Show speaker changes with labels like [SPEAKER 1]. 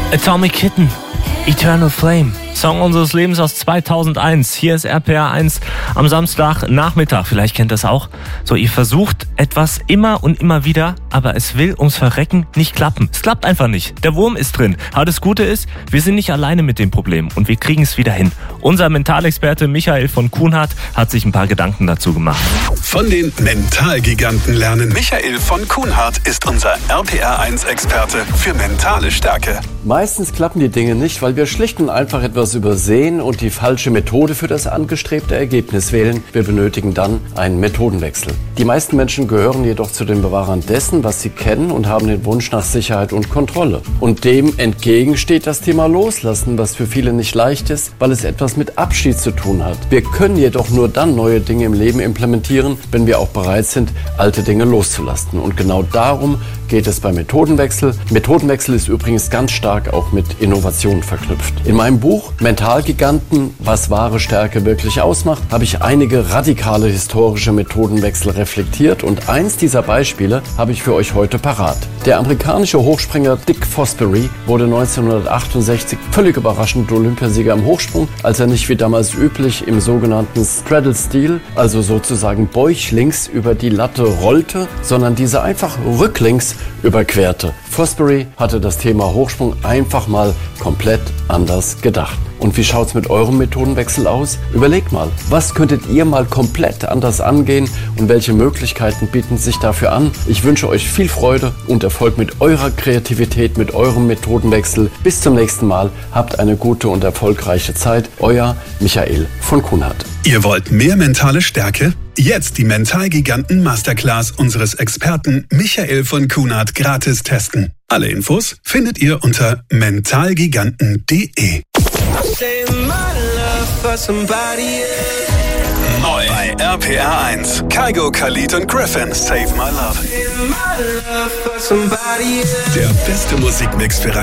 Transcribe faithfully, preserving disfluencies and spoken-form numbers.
[SPEAKER 1] Atomic Kitten, Eternal Flame, Song unseres Lebens aus zweitausendeins. Hier ist R P R eins am Samstagnachmittag. Vielleicht kennt ihr das auch. So, ihr versucht etwas immer und immer wieder, aber es will ums Verrecken nicht klappen. Es klappt einfach nicht. Der Wurm ist drin. Aber das Gute ist, wir sind nicht alleine mit dem Problem und wir kriegen es wieder hin. Unser Mentalexperte Michael von Kuhnhardt hat sich ein paar Gedanken dazu gemacht.
[SPEAKER 2] Von den Mentalgiganten lernen. Michael von Kuhnhardt ist unser R P R eins Experte für mentale Stärke.
[SPEAKER 3] Meistens klappen die Dinge nicht, weil wir schlicht und einfach etwas übersehen und die falsche Methode für das angestrebte Ergebnis wählen. Wir benötigen dann einen Methodenwechsel. Die meisten Menschen gehören jedoch zu den Bewahrern dessen, was sie kennen, und haben den Wunsch nach Sicherheit und Kontrolle. Und dem entgegen steht das Thema Loslassen, was für viele nicht leicht ist, weil es etwas mit Abschied zu tun hat. Wir können jedoch nur dann neue Dinge im Leben implementieren, wenn wir auch bereit sind, alte Dinge loszulassen. Und genau darum geht es beim Methodenwechsel. Methodenwechsel ist übrigens ganz stark auch mit Innovation verknüpft. In meinem Buch Mentalgiganten, was wahre Stärke wirklich ausmacht, habe ich einige radikale historische Methodenwechsel reflektiert und eins dieser Beispiele habe ich für euch heute parat. Der amerikanische Hochspringer Dick Fosbury wurde neunzehnhundertachtundsechzig völlig überraschend Olympiasieger im Hochsprung, als er nicht wie damals üblich im sogenannten Straddle-Stil, also sozusagen bäuchlings über die Latte rollte, sondern diese einfach rücklings überquerte. Fosbury hatte das Thema Hochsprung einfach mal komplett anders gedacht. Und wie schaut's mit eurem Methodenwechsel aus? Überlegt mal, was könntet ihr mal komplett anders angehen und welche Möglichkeiten bieten sich dafür an? Ich wünsche euch viel Freude und Erfolg mit eurer Kreativität, mit eurem Methodenwechsel. Bis zum nächsten Mal. Habt eine gute und erfolgreiche Zeit. Euer Michael von Kuhnhardt.
[SPEAKER 2] Ihr wollt mehr mentale Stärke? Jetzt die Mentalgiganten Masterclass unseres Experten Michael von Kuhnhardt gratis testen. Alle Infos findet ihr unter mentalgiganten punkt de. Neu bei R P R eins. Kygo, Khalid und Griffin, Save My Love. Der beste Musikmix für